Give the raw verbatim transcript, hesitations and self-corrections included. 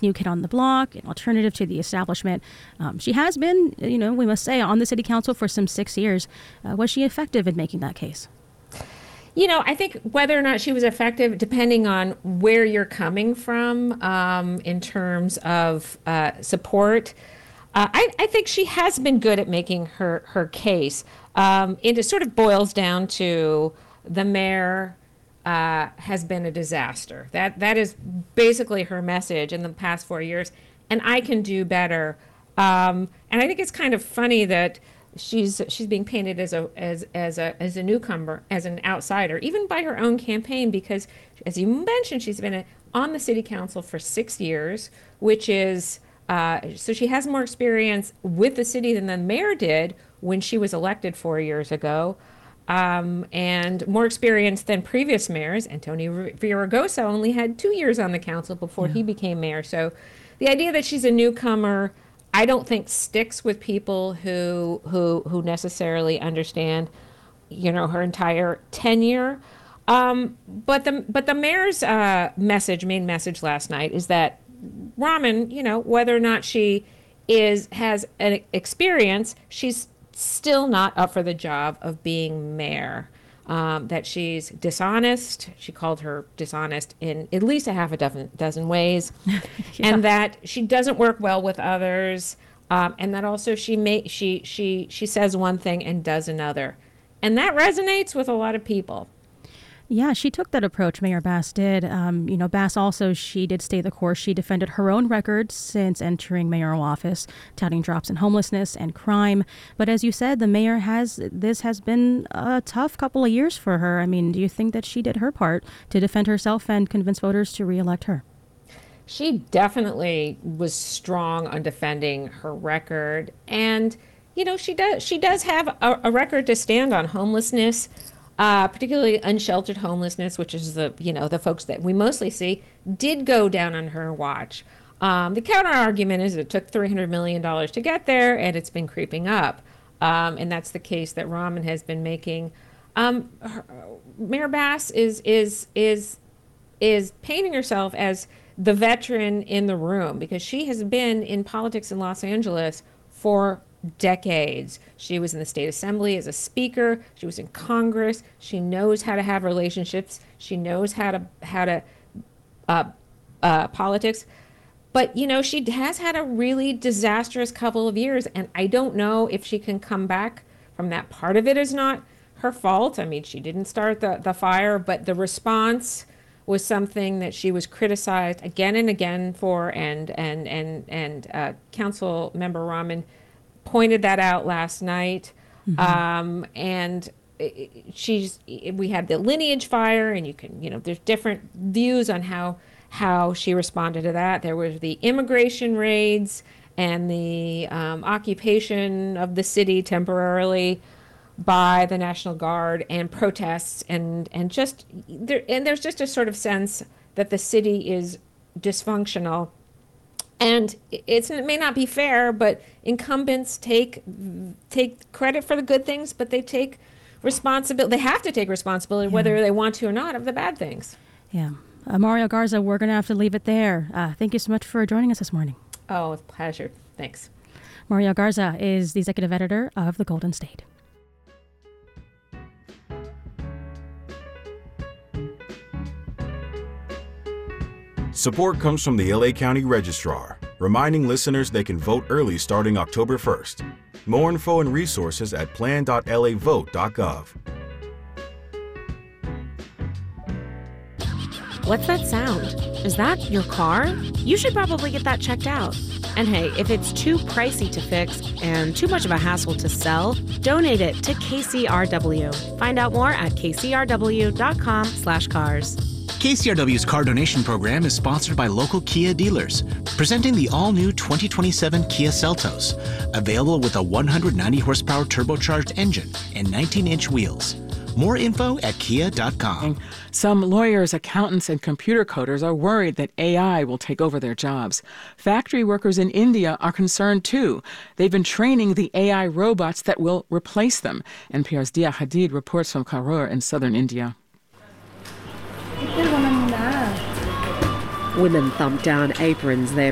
new kid on the block, an alternative to the establishment. Um, she has been, you know, we must say, on the city council for some six years. Uh, was she effective in making that case? You know, I think whether or not she was effective, depending on where you're coming from um, in terms of uh, support, uh, I, I think she has been good at making her, her case. Um, it sort of boils down to the mayor uh, has been a disaster. That That is basically her message in the past four years, and I can do better. Um, and I think it's kind of funny that She's she's being painted as a as as a as a newcomer, as an outsider, even by her own campaign, because as you mentioned, she's been a, on the city council for six years, which is uh, so she has more experience with the city than the mayor did when she was elected four years ago, um, and more experience than previous mayors. Antonio Villaraigosa only had two years on the council before yeah. he became mayor. So the idea that she's a newcomer, I don't think sticks with people who who who necessarily understand, you know, her entire tenure. Um, but the but the mayor's uh, message, main message last night, is that Raman, you know, whether or not she is has an experience, she's still not up for the job of being mayor. Um, that she's dishonest. She called her dishonest in at least a half a dozen, dozen ways. yeah. And that she doesn't work well with others. Um, and that also she may, she she she says one thing and does another. And that resonates with a lot of people. Yeah, she took that approach, Mayor Bass did. Um, you know, Bass also, she did stay the course. She defended her own record since entering mayoral office, touting drops in homelessness and crime. But as you said, the mayor has, this has been a tough couple of years for her. I mean, do you think that she did her part to defend herself and convince voters to reelect her? She definitely was strong on defending her record. And, you know, she does, she does have a, a record to stand on. Homelessness, Uh, particularly unsheltered homelessness, which is the, you know, the folks that we mostly see, did go down on her watch. Um, the counter argument is it took three hundred million dollars to get there, and it's been creeping up. Um, and that's the case that Raman has been making. Um, her, Mayor Bass is is is is painting herself as the veteran in the room, because she has been in politics in Los Angeles for decades. She was in the state assembly as a speaker. She was in Congress. She knows how to have relationships. She knows how to how to uh, uh, politics. But, you know, she has had a really disastrous couple of years, and I don't know if she can come back from that. Part of it is not her fault. I mean, she didn't start the, the fire, but the response was something that she was criticized again and again for, and and and and uh, Council Member Raman pointed that out last night. Mm-hmm. Um, and she's, we had the lineage fire, and you can, you know, there's different views on how, how she responded to that. There was the immigration raids and the um, occupation of the city temporarily by the National Guard, and protests, and, and just there, and there's just a sort of sense that the city is dysfunctional. And it's, it may not be fair, but incumbents take take credit for the good things, but they take responsibility. They have to take responsibility, yeah. whether they want to or not, of the bad things. Yeah. Uh, Mario Garza, we're going to have to leave it there. Uh, thank you so much for joining us this morning. Oh, it's a pleasure. Thanks. Mario Garza is the executive editor of The Golden State. Support comes from the L A County Registrar, reminding listeners they can vote early starting October first. More info and resources at plan dot l a vote dot gov. What's that sound? Is that your car? You should probably get that checked out. And hey, if it's too pricey to fix and too much of a hassle to sell, donate it to K C R W. Find out more at k c r w dot com slash cars. K C R W's car donation program is sponsored by local Kia dealers, presenting the all-new twenty twenty-seven Kia Seltos, available with a one hundred ninety horsepower turbocharged engine and nineteen inch wheels. More info at kia dot com. Some lawyers, accountants, and computer coders are worried that A I will take over their jobs. Factory workers in India are concerned, too. They've been training the A I robots that will replace them. N P R's Dia Hadid reports from Karur in southern India. Women thump down aprons, their